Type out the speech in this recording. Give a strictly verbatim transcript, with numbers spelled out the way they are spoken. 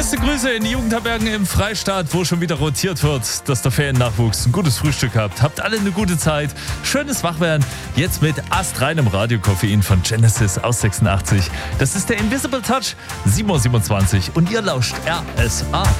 Beste Grüße in die Jugendherbergen im Freistaat, wo schon wieder rotiert wird, dass der Feriennachwuchs ein gutes Frühstück habt. Habt alle eine gute Zeit. Schönes Wachwerden. Jetzt mit astreinem Radiokoffein von Genesis aus sechsundachtzig. Das ist der Invisible Touch, sieben Uhr siebenundzwanzig und ihr lauscht R S A.